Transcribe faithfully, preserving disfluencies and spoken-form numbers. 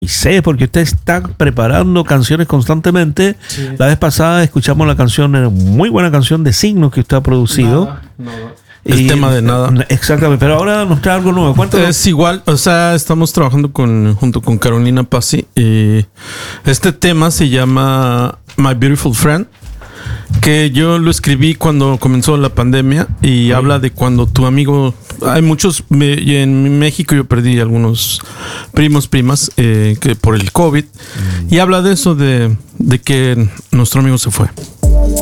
Y sé, porque usted está preparando canciones constantemente. Sí. La vez pasada escuchamos la canción, eh, muy buena canción de Signos que usted ha producido. Nada, nada. El tema de nada. Exactamente, pero ahora nos trae algo nuevo. Cuéntanos. Es igual, o sea, estamos trabajando con, junto con Carolina Pazzi y este tema se llama My Beautiful Friend, que yo lo escribí cuando comenzó la pandemia y sí. Habla de cuando tu amigo, hay muchos, me, en México yo perdí algunos primos, primas eh, que por el COVID mm. y habla de eso, de, de que nuestro amigo se fue.